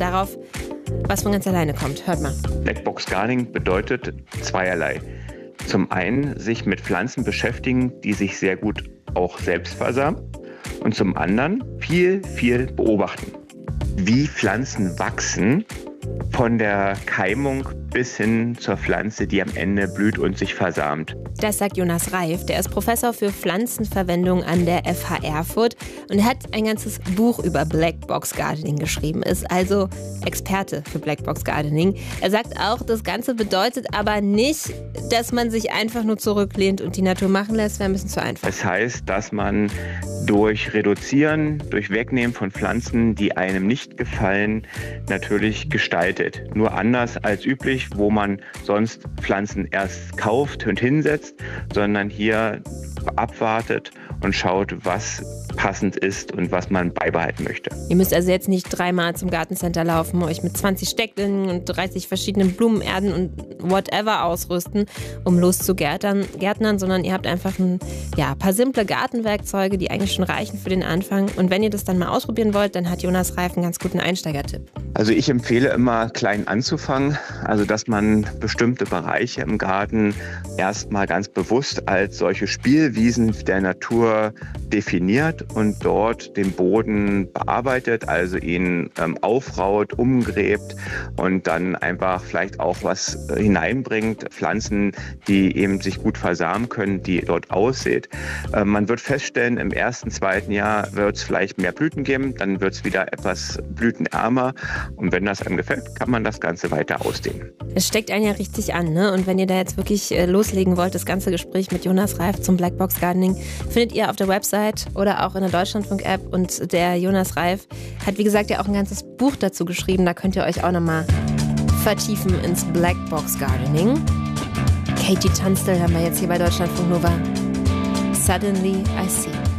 darauf, was von ganz alleine kommt. Hört mal. Blackbox Gardening bedeutet zweierlei. Zum einen sich mit Pflanzen beschäftigen, die sich sehr gut auch selbst versamen. Und zum anderen viel beobachten. Wie Pflanzen wachsen, von der Keimung bis hin zur Pflanze, die am Ende blüht und sich versamt. Das sagt Jonas Reif. Der ist Professor für Pflanzenverwendung an der FH Erfurt und er hat ein ganzes Buch über Blackbox Gardening geschrieben, ist also Experte für Blackbox Gardening. Er sagt auch, das Ganze bedeutet aber nicht, dass man sich einfach nur zurücklehnt und die Natur machen lässt, wäre ein bisschen zu einfach. Das heißt, dass man durch Reduzieren, durch Wegnehmen von Pflanzen, die einem nicht gefallen, natürlich gestaltet. Nur anders als üblich, wo man sonst Pflanzen erst kauft und hinsetzt, sondern hier abwartet und schaut, was passend ist und was man beibehalten möchte. Ihr müsst also jetzt nicht 3-mal zum Gartencenter laufen, euch mit 20 Stecklinien und 30 verschiedenen Blumenerden und whatever ausrüsten, um loszugärtnern, sondern ihr habt einfach ein paar simple Gartenwerkzeuge, die eigentlich schon reichen für den Anfang. Und wenn ihr das dann mal ausprobieren wollt, dann hat Jonas Reif einen ganz guten Einsteigertipp. Also ich empfehle immer, klein anzufangen, also dass man bestimmte Bereiche im Garten erstmal ganz bewusst als solche Spielwiesen der Natur definiert und dort den Boden bearbeitet, also ihn aufraut, umgräbt und dann einfach vielleicht auch was hineinbringt, Pflanzen, die eben sich gut versamen können, die dort aussät. Man wird feststellen, im ersten, zweiten Jahr wird es vielleicht mehr Blüten geben, dann wird es wieder etwas blütenärmer und wenn das einem gefällt, kann man das Ganze weiter ausdehnen. Es steckt einen ja richtig an, ne? Und wenn ihr da jetzt wirklich loslegen wollt, das ganze Gespräch mit Jonas Reif zum Blackbox Gardening findet ihr auf der Website oder auch in der Deutschlandfunk-App. Und der Jonas Reif hat, wie gesagt, ja auch ein ganzes Buch dazu geschrieben. Da könnt ihr euch auch nochmal vertiefen ins Blackbox Gardening. Katie Tunstall haben wir jetzt hier bei Deutschlandfunk Nova. Suddenly I See.